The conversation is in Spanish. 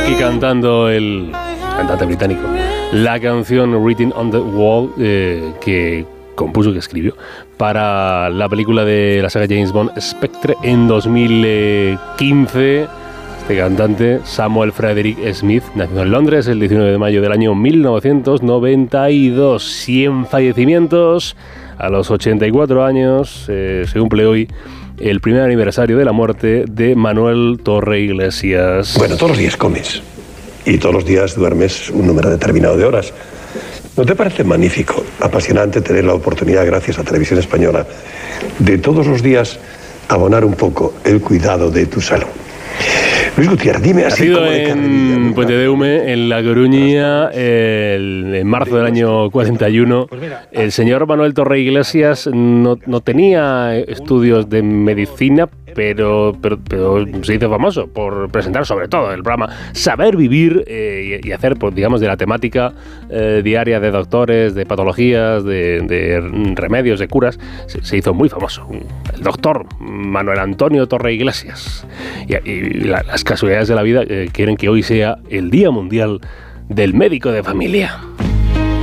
aquí cantando el cantante británico la canción Written on the Wall que compuso, que escribió para la película de la saga James Bond Spectre en 2015. Este cantante, Samuel Frederick Smith, nació en Londres el 19 de mayo del año 1992. 100 fallecimientos a los 84 años. Se cumple hoy el primer aniversario de la muerte de Manuel Torre Iglesias. Bueno, todos los días comes y todos los días duermes un número determinado de horas. ¿No te parece magnífico, apasionante tener la oportunidad, gracias a Televisión Española, de todos los días abonar un poco el cuidado de tu salud? Luis Gutiérrez, dime así como de carrerilla. En Puente de Hume, en La Coruña, en marzo del año 41, el señor Manuel Torre Iglesias no tenía estudios de medicina, pero se hizo famoso por presentar sobre todo el programa Saber Vivir y hacer, pues, digamos, de la temática diaria de doctores, de patologías, de remedios, de curas. Se hizo muy famoso. El doctor Manuel Antonio Torre Iglesias. Y las casualidades de la vida quieren que hoy sea el Día Mundial del Médico de Familia.